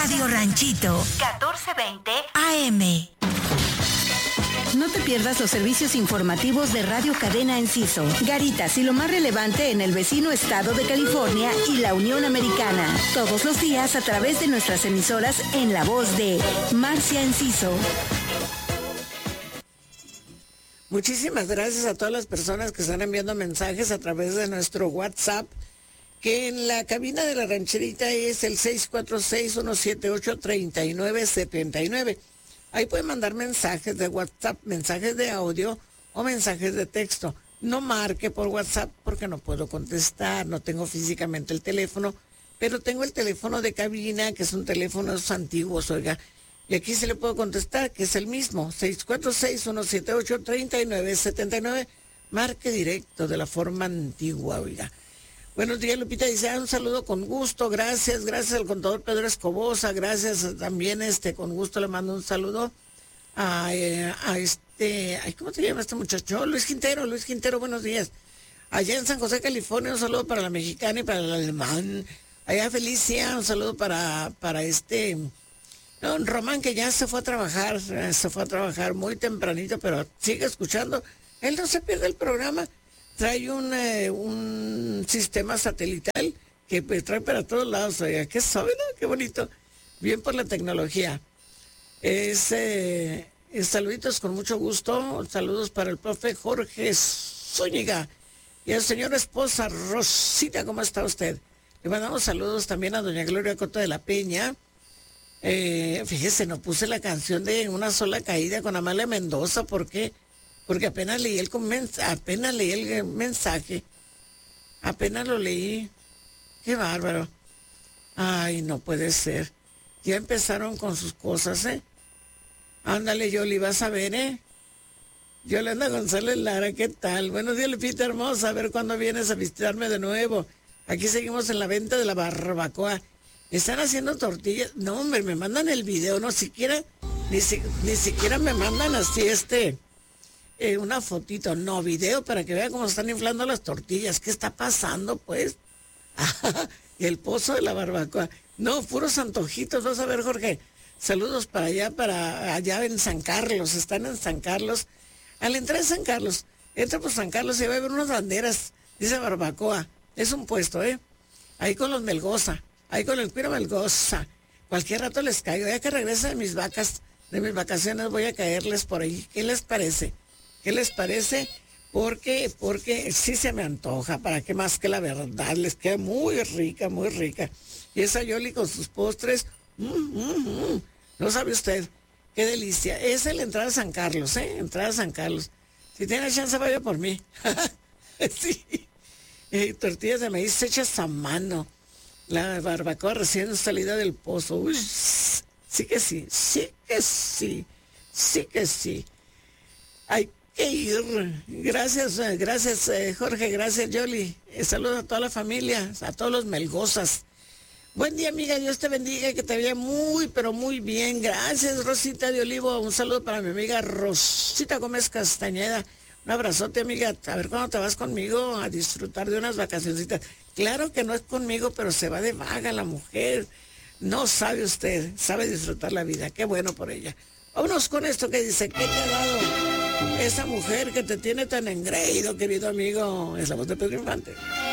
Radio Ranchito, 1420 AM. No te pierdas los servicios informativos de Radio Cadena Enciso, Garitas y lo más relevante en el vecino estado de California y la Unión Americana. Todos los días a través de nuestras emisoras en la voz de Marcia Enciso. Muchísimas gracias a todas las personas que están enviando mensajes a través de nuestro WhatsApp, que en la cabina de la rancherita es el 646-178-3979. Ahí pueden mandar mensajes de WhatsApp, mensajes de audio o mensajes de texto. No marque por WhatsApp porque no puedo contestar, no tengo físicamente el teléfono, pero tengo el teléfono de cabina, que es un teléfono antiguo, oiga, y aquí se le puedo contestar, que es el mismo, 646-178-3979. Marque directo de la forma antigua, oiga. Buenos días, Lupita, dice, un saludo con gusto, gracias al contador Pedro Escobosa, gracias también, con gusto le mando un saludo a ¿cómo se llama este muchacho? Luis Quintero, buenos días. Allá en San José, California, un saludo para la mexicana y para el alemán. Allá Felicia, un saludo para Román, que ya se fue a trabajar muy tempranito, pero sigue escuchando, él no se pierde el programa. Trae un sistema satelital que trae para todos lados. Oiga, ¿qué sabe, no? Qué bonito. Bien por la tecnología. Saluditos con mucho gusto. Saludos para el profe Jorge Zúñiga y a su señora esposa Rosita. ¿Cómo está usted? Le mandamos saludos también a doña Gloria Cota de la Peña. Fíjese, no puse la canción de Una Sola Caída con Amalia Mendoza. ¿Por qué? Porque apenas leí el mensaje, apenas lo leí. Qué bárbaro. Ay, no puede ser. Ya empezaron con sus cosas, ¿eh? Ándale, Yoli, vas a ver, Yolanda González Lara, ¿qué tal? Buenos días, Lupita hermosa, a ver cuándo vienes a visitarme de nuevo. Aquí seguimos en la venta de la barbacoa. Están haciendo tortillas. No, hombre, me mandan el video, ni siquiera me mandan así una fotito, no, video, para que vean cómo están inflando las tortillas. ¿Qué está pasando, pues? El pozo de la barbacoa. No, puros antojitos, vas a ver, Jorge. Saludos para allá en San Carlos. Están en San Carlos. Al entrar en San Carlos, entra por San Carlos y va a ver unas banderas. Dice barbacoa. Es un puesto, Ahí con los Melgoza. Ahí con el cuiro Melgoza. Cualquier rato les caigo. Ya que regrese de mis vacaciones, voy a caerles por ahí. ¿Qué les parece? Porque sí se me antoja, para qué más que la verdad, les queda muy rica, muy rica. Y esa Yoli con sus postres, no sabe usted, qué delicia. Es la entrada a San Carlos, entrada a San Carlos. Si tiene chance, vaya por mí. Sí. Tortillas de maíz hechas a mano. La barbacoa recién salida del pozo. Uy, sí que sí. Hay que ir. Gracias, Jorge, gracias, Yoli. Saludos a toda la familia, a todos los Melgozas. Buen día, amiga, Dios te bendiga, que te vea muy, pero muy bien. Gracias, Rosita de Olivo. Un saludo para mi amiga Rosita Gómez Castañeda. Un abrazote, amiga. A ver cuándo te vas conmigo a disfrutar de unas vacacioncitas. Claro que no es conmigo, pero se va de vaga la mujer. No sabe usted, sabe disfrutar la vida. Qué bueno por ella. Vámonos con esto que dice, ¿qué te ha dado esa mujer que te tiene tan engreído, querido amigo? Es la voz de Pedro Infante.